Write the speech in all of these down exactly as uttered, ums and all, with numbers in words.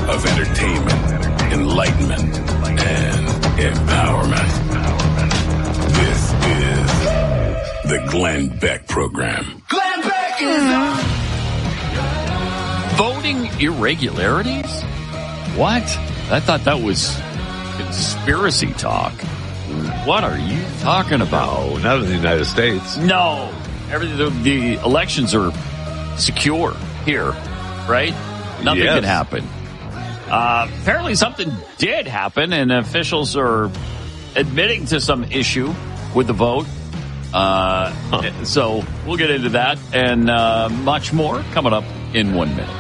of entertainment, enlightenment, and empowerment. This is the Glenn Beck Program. Glenn Beck is on! Voting irregularities? What? I thought that was conspiracy talk. What are you talking about? Not in the United States. No. Everything, the, the elections are secure here, right? Nothing Yes. can happen. Uh, apparently something did happen, and officials are admitting to some issue with the vote. Uh, huh. So we'll get into that and uh, much more coming up in one minute.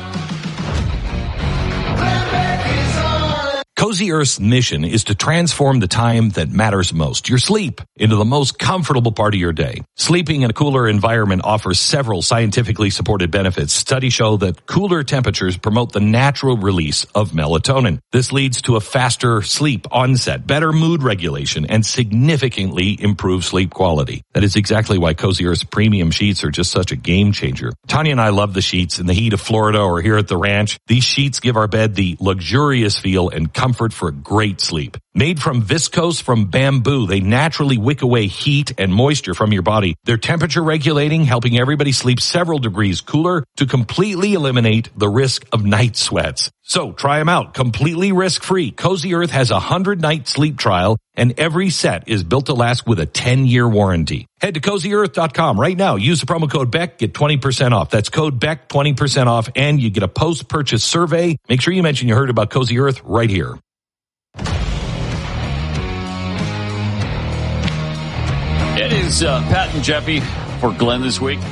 Cozy Earth's mission is to transform the time that matters most, your sleep, into the most comfortable part of your day. Sleeping in a cooler environment offers several scientifically supported benefits. Studies show that cooler temperatures promote the natural release of melatonin. This leads to a faster sleep onset, better mood regulation, and significantly improved sleep quality. That is exactly why Cozy Earth's premium sheets are just such a game changer. Tanya and I love the sheets in the heat of Florida or here at the ranch. These sheets give our bed the luxurious feel and comfort for a great sleep. Made from viscose from bamboo, they naturally wick away heat and moisture from your body. They're temperature regulating, helping everybody sleep several degrees cooler to completely eliminate the risk of night sweats. So try them out completely risk-free. Cozy Earth has a hundred-night sleep trial, and every set is built to last with a ten-year warranty. Head to cozy earth dot com right now. Use the promo code Beck, get twenty percent off. That's code Beck, twenty percent off, and you get a post-purchase survey. Make sure you mention you heard about Cozy Earth right here. It is uh, Pat and Jeffy for Glenn this week.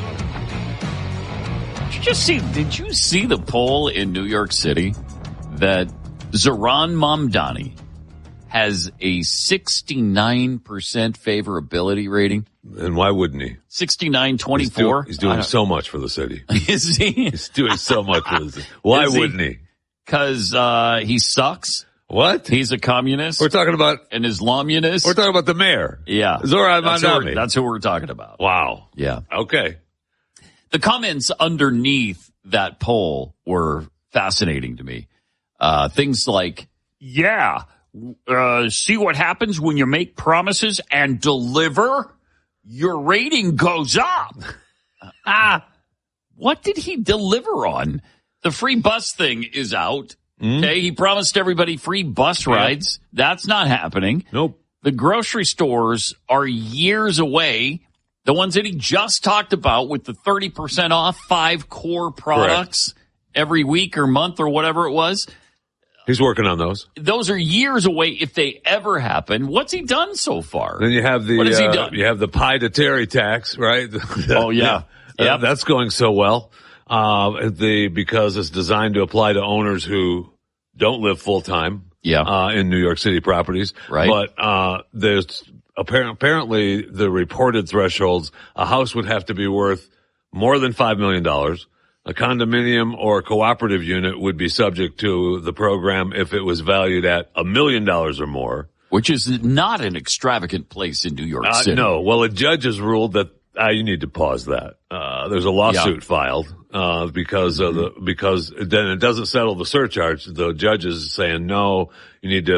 Did you just see, did you see the poll in New York City that Zohran Mamdani has a sixty-nine percent favorability rating? And why wouldn't he? sixty-nine twenty-four? He's, do, he's doing so much for the city. Is he? He's doing so much for the city. Why Is wouldn't he? he? Because uh, he sucks. What? He's a communist. We're talking about an Islamunist. We're talking about the mayor. Yeah. Zohran that's who, Mamdani. we're, that's who we're talking about. Wow. Yeah. Okay. The comments underneath that poll were fascinating to me. Uh, things like, yeah, uh, see what happens when you make promises and deliver? Your rating goes up. Ah, what did he deliver on? The free bus thing is out. Mm. Okay, he promised everybody free bus rides. Yeah. That's not happening. Nope. The grocery stores are years away. The ones that he just talked about with the thirty percent off five core products Correct. Every week or month or whatever it was. He's working on those. Those are years away if they ever happen. What's he done so far? Then you have the what has uh, he done? You have the pie to Terry tax, right? Oh yeah, yeah. That's going so well. Uh, the because it's designed to apply to owners who don't live full time. Yeah. Uh, in New York City properties. Right. But uh, there's apparently apparently the reported thresholds. A house would have to be worth more than five million dollars. A condominium or cooperative unit would be subject to the program if it was valued at a million dollars or more. Which is not an extravagant place in New York Uh, City. no. Well, a judge has ruled that uh, you need to pause that. Uh, there's a lawsuit yeah. filed uh, because of the because then it doesn't settle the surcharge. The judge is saying no. You need to